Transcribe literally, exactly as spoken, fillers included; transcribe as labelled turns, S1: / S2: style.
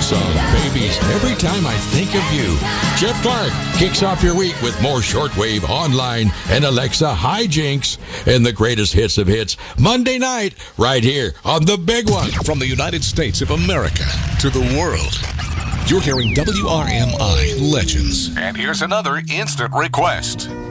S1: song, Babies, Every Time I Think of You. Jeff Clark kicks off your week with more shortwave, online, and Alexa hijinks and the greatest hits of hits Monday night right here on The Big One.
S2: From the United States of America to the world, you're hearing W R M I Legends.
S3: And here's another instant request.